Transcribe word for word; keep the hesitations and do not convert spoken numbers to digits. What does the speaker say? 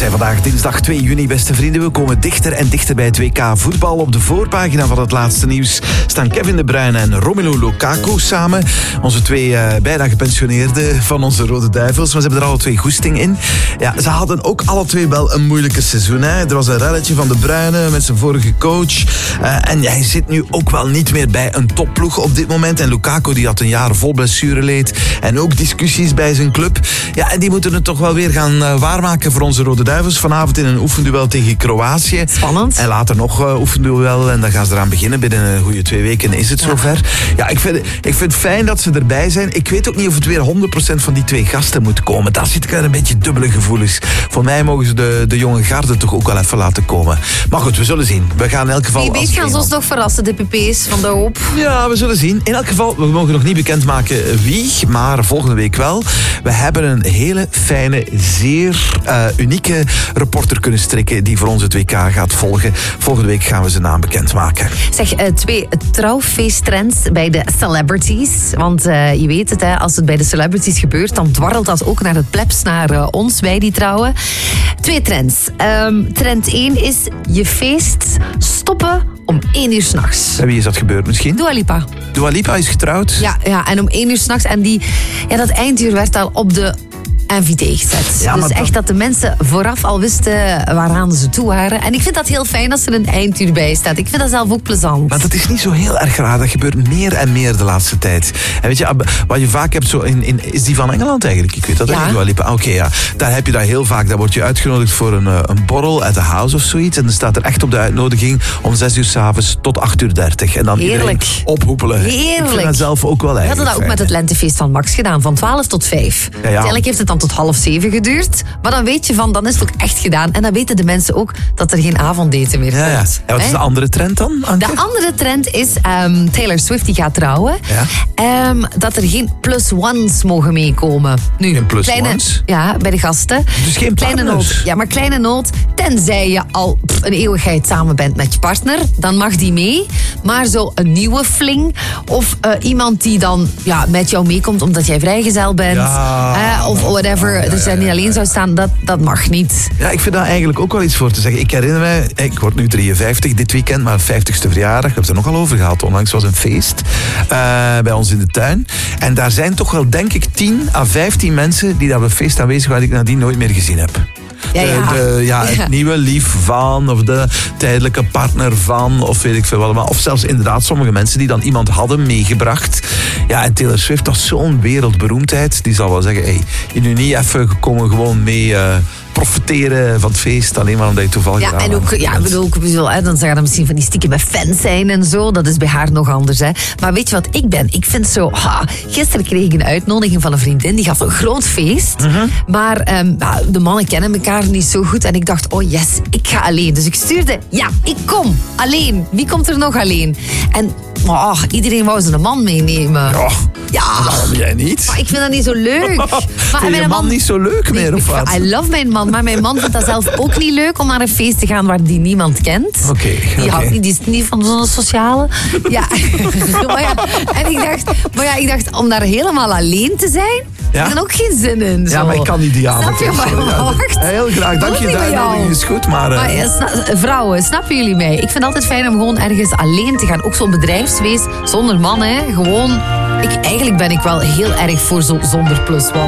zijn vandaag dinsdag twee juni, beste vrienden. We komen dichter en dichter bij het W K voetbal. Op de voorpagina van het laatste nieuws staan Kevin De Bruyne en Romelu Lukaku samen. Onze twee uh, bijna gepensioneerden van onze Rode Duivels. Maar ze hebben er alle twee goesting in. Ja, ze hadden ook alle twee wel een moeilijke seizoen. Hè. Er was een relletje van De Bruyne met zijn vorige coach. Uh, en hij zit nu ook wel niet meer bij een topploeg op dit moment. En Lukaku die had een jaar vol blessureleed. En ook discussies bij zijn club. Ja, en die moeten het toch wel weer gaan uh, waarmaken voor onze Rode Duivels. Vanavond in een oefenduel tegen Kroatië. Spannend. En later nog uh, oefenduel. En dan gaan ze eraan beginnen. Binnen een goede twee weken is het ja. zover. Ja, ik vind, ik vind het fijn dat ze erbij zijn. Ik weet ook niet of het weer honderd procent van die twee gasten moet komen. Daar zit ik een beetje dubbele gevoelens. Voor mij mogen ze de, de jonge garde toch ook wel even laten komen. Maar goed, we zullen zien. We gaan in elk geval... Wie weet gaan ze ons nog verrassen, de pp's van de hoop. Ja, we zullen zien. In elk geval, we mogen nog niet bekendmaken wie, maar volgende week wel. We hebben een hele fijne, zeer uh, unieke reporter kunnen strikken die voor ons het W K gaat volgen. Volgende week gaan we zijn naam bekendmaken. Zeg, uh, twee trouwfeesttrends bij de celebrities. Want uh, je weet het, hè, als het bij de celebrities gebeurt, dan dwarrelt dat ook naar het plebs, naar uh, ons, bij die trouwen. Twee trends. Um, trend één is je feest stoppen om één uur 's nachts. En wie is dat gebeurd misschien? Dua Lipa. Dua Lipa is getrouwd. Ja, ja, en om één uur 's nachts. En die, ja, dat einduur werd al op de invité gezet. Ja, dus echt dat... dat de mensen vooraf al wisten waaraan ze toe waren. En ik vind dat heel fijn als er een einduur bij staat. Ik vind dat zelf ook plezant. Maar dat is niet zo heel erg raar. Dat gebeurt meer en meer de laatste tijd. En weet je, wat je vaak hebt zo in, in is die van Engeland eigenlijk. Ik weet dat ja. eigenlijk wel. Oké, okay, ja. Daar heb je dat heel vaak. Daar word je uitgenodigd voor een, een borrel at the house of zoiets. En dan staat er echt op de uitnodiging om zes uur 's avonds tot acht uur dertig. En dan Heerlijk. iedereen ophoepelen. Heerlijk. Ik vind dat zelf ook wel We eigenlijk hadden dat ook met het lentefeest van Max gedaan. Van twaalf tot vijf. Ja, ja. Uiteindelijk heeft het dan tot half zeven geduurd. Maar dan weet je van, dan is het ook echt gedaan. En dan weten de mensen ook dat er geen avonddaten meer komt. Ja, ja. En wat is de andere trend dan, Anke? De andere trend is, um, Taylor Swift die gaat trouwen. Ja. Um, dat er geen plus ones mogen meekomen. Nu, Geen plus kleine, ones? Ja, bij de gasten. Dus geen kleine partners? noot. Ja, maar kleine noot. Tenzij je al pff, een eeuwigheid samen bent met je partner, dan mag die mee. Maar zo een nieuwe fling of uh, iemand die dan ja, met jou meekomt omdat jij vrijgezel bent. Ja. Uh, of whatever. Ja, ja, dus jij niet alleen zou staan, dat, dat mag niet. Ja, ik vind daar eigenlijk ook wel iets voor te zeggen. Ik herinner mij, ik word nu drieënvijftig dit weekend, maar vijftigste verjaardag. We hebben het er nogal over gehad. Onlangs was een feest uh, bij ons in de tuin. En daar zijn toch wel, denk ik, tien à vijftien mensen die daar op het feest aanwezig waren die ik nadien nooit meer gezien heb. Ja, ja. De, de, ja, het ja. nieuwe lief van, of de tijdelijke partner van, of weet ik veel wat allemaal. Of zelfs inderdaad sommige mensen die dan iemand hadden meegebracht. Ja, en Taylor Swift was zo'n wereldberoemdheid. Die zal wel zeggen, hey, je nu niet even komen gewoon mee uh, profiteren van het feest, alleen maar omdat je toevallig... Ja, en ook, ja, bedoel, ik bedoel, hè, dan zeggen dan misschien van die stiekem met fans zijn en zo. Dat is bij haar nog anders, hè. Maar weet je wat ik ben? Ik vind zo... Ha, gisteren kreeg ik een uitnodiging van een vriendin. Die gaf een groot feest. Mm-hmm. Maar um, ja, de mannen kennen elkaar niet zo goed. En ik dacht, oh yes, ik ga alleen. Dus ik stuurde, ja, ik kom. Alleen. Wie komt er nog alleen? En oh, iedereen wou zijn man meenemen. Ja, ja. waarom jij niet? Maar ik vind dat niet zo leuk. Maar, vind je man, man niet zo leuk meer, nee, of wat? I love mijn man, maar mijn man vindt dat zelf ook niet leuk om naar een feest te gaan waar die niemand kent. Oké. Okay, die, okay. houdt niet, die is niet van zo'n sociale. Ja. maar ja, en ik dacht, maar ja, ik dacht, om daar helemaal alleen te zijn, ja? heb ik er ook geen zin in. Zo. Ja, maar ik kan niet die avond. Snap je? Maar wacht. Heel graag, dank je. De uitnodiging is goed, maar... Uh... maar ja, sna- vrouwen, snappen jullie mij? Ik vind het altijd fijn om gewoon ergens alleen te gaan. Ook zo'n bedrijfsfeest, zonder man, hè. Gewoon, ik, eigenlijk ben ik wel heel erg voor zo zonder plus one.